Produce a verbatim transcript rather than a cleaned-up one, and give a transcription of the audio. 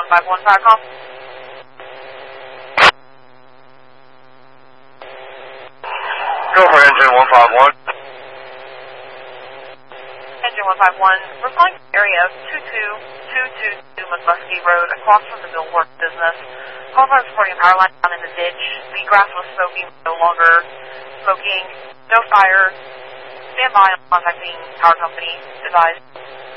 one five one, Firecall. Go for engine one five one. Engine one five one, we're calling the area of two two two two two McMuskie Road, across from the millwork business. Call for supporting a power line down in the ditch. The grass was smoking, no longer smoking, no fire. Stand by on contacting power company. Advised.